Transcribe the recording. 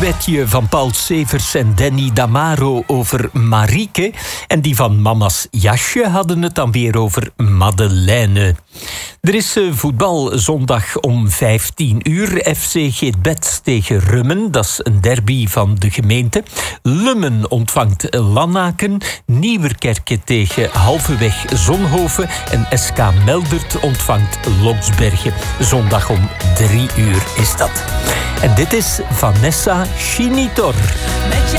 cabaretje van Paul Severs en Danny Damaro over Marieke. En die van Mama's Jasje hadden het dan weer over Madeleine. Er is voetbal zondag om 15 uur. FC Geetbed tegen Rummen. Dat is een derby van de gemeente. Lummen ontvangt Lanaken. Nieuwerkerke tegen halverweg Zonhoven. En SK Meldert ontvangt Loksbergen. Zondag om 3 uur is dat. En dit is Vanessa Chinitor. Met